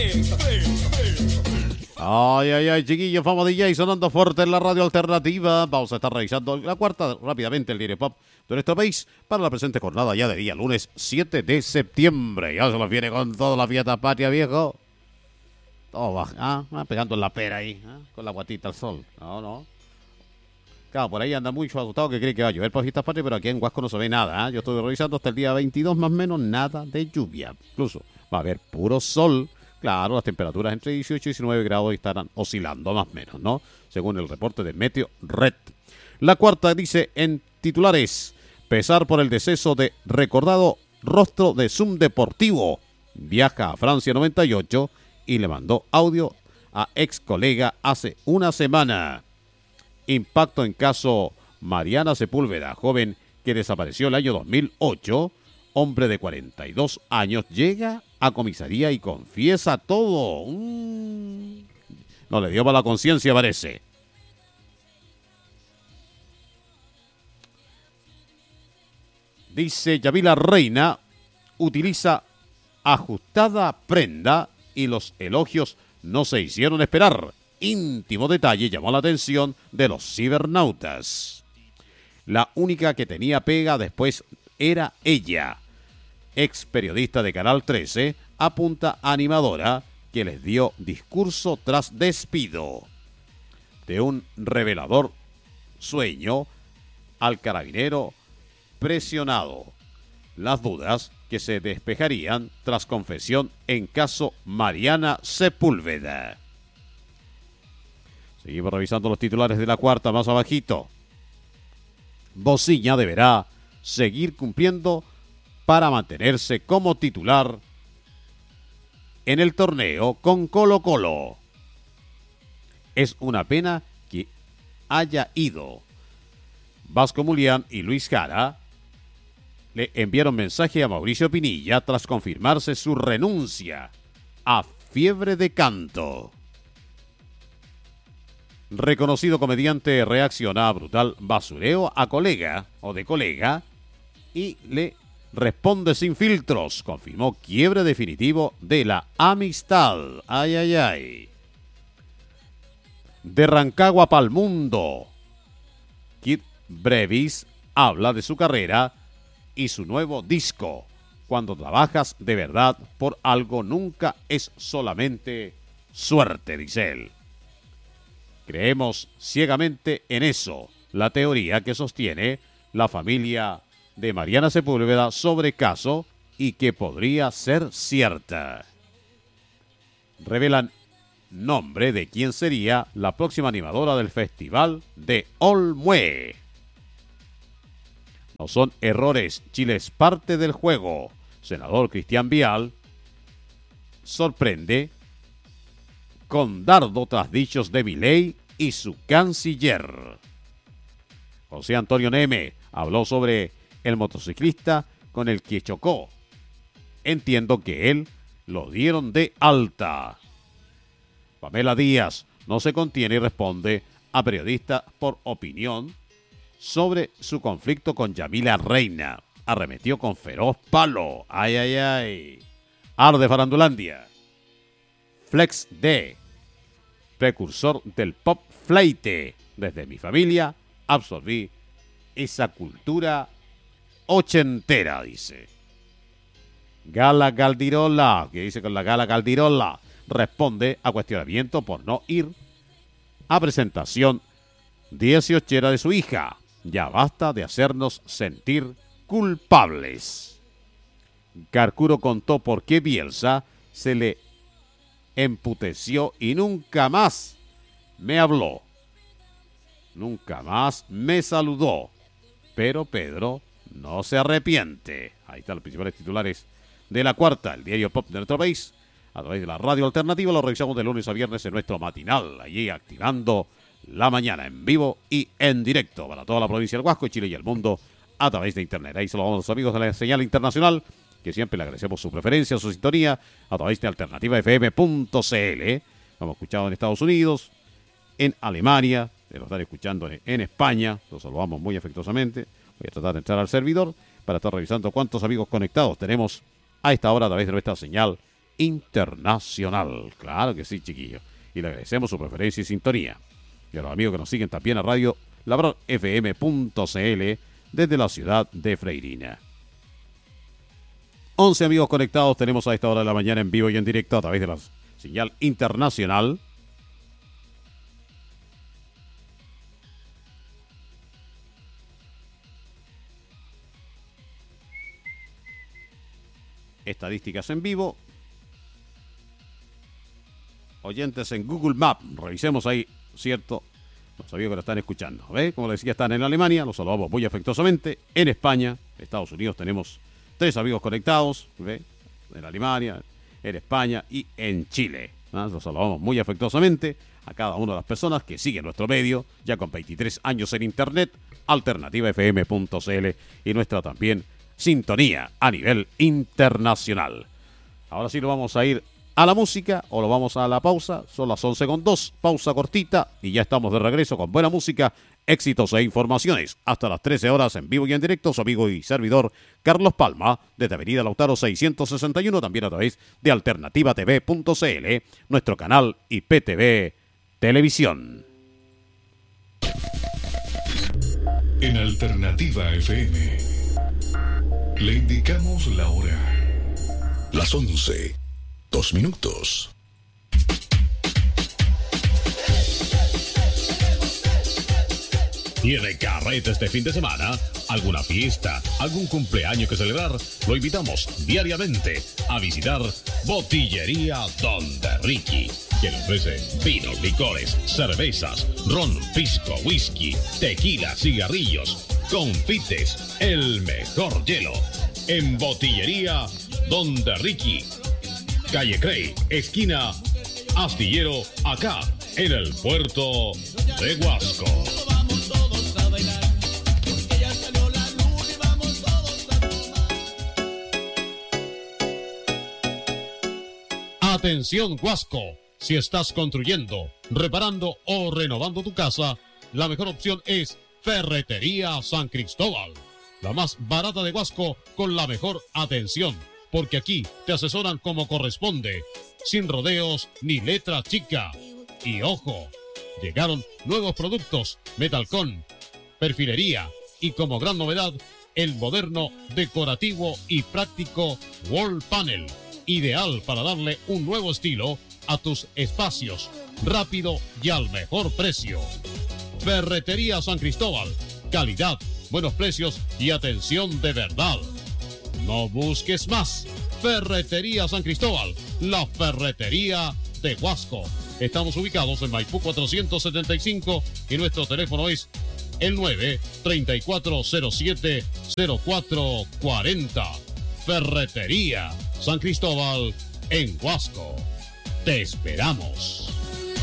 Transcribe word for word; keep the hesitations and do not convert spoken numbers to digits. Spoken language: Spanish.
Ay, ay, ay, chiquillos, vamos D J sonando fuerte en la radio alternativa. Vamos a estar revisando la cuarta rápidamente el diario pop de nuestro país para la presente jornada ya de día lunes siete de septiembre. Ya se los viene con toda la fiesta patria, viejo. Todo va, ah, ah, pegando en la pera ahí, ah, con la guatita al sol. No, no. Claro, por ahí anda mucho asustado que cree que va a llover por fiestas patrias, pero aquí en Huasco no se ve nada. ¿eh? Yo estuve revisando hasta el día veintidós más o menos, nada de lluvia. Incluso va a haber puro sol. Claro, las temperaturas entre dieciocho y diecinueve grados estarán oscilando más o menos, ¿no? Según el reporte de Meteo Red. La cuarta dice en titulares, pesar por el deceso de recordado rostro de Zoom Deportivo. Viaja a Francia noventa y ocho y le mandó audio a ex colega hace una semana. Impacto en caso Mariana Sepúlveda, joven que desapareció el año dos mil ocho. Hombre de cuarenta y dos años llega a comisaría y confiesa todo. Mm. No le dio para la conciencia, parece. Dice Yamila Reina, utiliza ajustada prenda y los elogios no se hicieron esperar. Íntimo detalle llamó la atención de los cibernautas. La única que tenía pega después era ella. Ex periodista de Canal trece, apunta animadora que les dio discurso tras despido. De un revelador sueño al carabinero presionado. Las dudas que se despejarían tras confesión en caso Mariana Sepúlveda. Seguimos revisando los titulares de la cuarta más abajito. Bociña deberá seguir cumpliendo para mantenerse como titular en el torneo con Colo Colo. Es una pena que haya ido. Vasco Mulián y Luis Jara le enviaron mensaje a Mauricio Pinilla tras confirmarse su renuncia a Fiebre de Canto. Reconocido comediante reacciona a brutal basureo a colega o de colega y le responde sin filtros. Confirmó quiebre definitivo de la amistad. Ay, ay, ay. De Rancagua pa'l mundo. Kid Brevis habla de su carrera y su nuevo disco. Cuando trabajas de verdad por algo nunca es solamente suerte, dice él. Creemos ciegamente en eso, la teoría que sostiene la familia de Mariana Sepúlveda sobre caso y que podría ser cierta. Revelan nombre de quién sería la próxima animadora del Festival de Olmué. No son errores, Chile es parte del juego. Senador Cristian Vial sorprende con dardo tras dichos de Milei y su canciller. José Antonio Neme habló sobre el motociclista con el que chocó. Entiendo que él lo dieron de alta. Pamela Díaz no se contiene y responde a periodistas por opinión sobre su conflicto con Yamila Reina. Arremetió con feroz palo. Ay, ay, ay. Arde Farandulandia. Flex D, precursor del pop fleite. Desde mi familia absorbí esa cultura ochentera, dice. Gala Galdirola, que dice con la Gala Galdirola, responde a cuestionamiento por no ir a presentación dieciochera de su hija. Ya basta de hacernos sentir culpables. Carcuro contó por qué Bielsa se le emputeció y nunca más me habló. Nunca más me saludó. Pero Pedro no se arrepiente. Ahí están los principales titulares de la cuarta, el diario pop de nuestro país. A través de la radio alternativa lo revisamos de lunes a viernes en nuestro matinal. Allí activando la mañana en vivo y en directo para toda la provincia del Huasco, Chile y el mundo a través de internet. Ahí saludamos a los amigos de la señal internacional, que siempre le agradecemos su preferencia, su sintonía a través de alternativa f m punto c l. Hemos escuchado en Estados Unidos, en Alemania, lo están escuchando en, en España. Los saludamos muy afectuosamente. Voy a tratar de entrar al servidor para estar revisando cuántos amigos conectados tenemos a esta hora a través de nuestra señal internacional. Claro que sí, chiquillos. Y le agradecemos su preferencia y sintonía. Y a los amigos que nos siguen también a radio labrador f m punto c l desde la ciudad de Freirina. once amigos conectados tenemos a esta hora de la mañana en vivo y en directo a través de la señal internacional. Estadísticas en vivo. Oyentes en Google Maps. Revisemos ahí, ¿cierto? Los amigos que lo están escuchando. ¿Ve? Como les decía, están en Alemania. Los saludamos muy afectuosamente. En España, Estados Unidos, tenemos tres amigos conectados. ¿Ve? En Alemania, en España y en Chile. ¿Ah? Los saludamos muy afectuosamente a cada una de las personas que siguen nuestro medio, ya con veintitrés años en internet, alternativa f m punto c l y nuestra también sintonía a nivel internacional. Ahora sí nos vamos a ir a la música o lo vamos a la pausa. Son las once con dos, pausa cortita y ya estamos de regreso con buena música, éxitos e informaciones. Hasta las trece horas en vivo y en directo, su amigo y servidor Carlos Palma, desde Avenida Lautaro seiscientos sesenta y uno, también a través de alternativa t v punto c l, nuestro canal I P T V Televisión. En Alternativa F M le indicamos la hora. Las once, dos minutos. ¿Tiene carrete este fin de semana? ¿Alguna fiesta? ¿Algún cumpleaños que celebrar? Lo invitamos diariamente a visitar Botillería Donde Ricky, que le ofrece vinos, licores, cervezas, ron, pisco, whisky, tequila, cigarrillos, confites, el mejor hielo. En Botillería Donde Ricky, calle Crey, esquina Astillero, acá en el puerto de Huasco. Atención Huasco, si estás construyendo, reparando o renovando tu casa, la mejor opción es Ferretería San Cristóbal, la más barata de Huasco con la mejor atención, porque aquí te asesoran como corresponde, sin rodeos ni letra chica. Y ojo, llegaron nuevos productos, Metalcon, perfilería y como gran novedad, el moderno, decorativo y práctico Wall Panel, ideal para darle un nuevo estilo a tus espacios, rápido y al mejor precio. Ferretería San Cristóbal, calidad, buenos precios y atención de verdad. No busques más. Ferretería San Cristóbal, la ferretería de Huasco. Estamos ubicados en Maipú cuatrocientos setenta y cinco y nuestro teléfono es el nueve, treinta y cuatro cero siete, cero cuatro cuarenta. Ferretería San Cristóbal en Huasco. Te esperamos.